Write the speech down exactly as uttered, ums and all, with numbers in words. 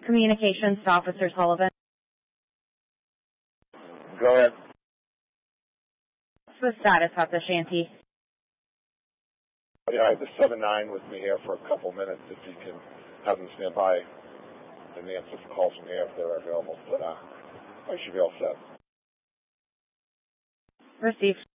Communications to Officer Sullivan. Go ahead. What's the status at the shanty? Yeah, I have the seven nine with me here for a couple minutes if you can have them stand by and answer for calls from here if they're available. But uh, I should be all set. Received.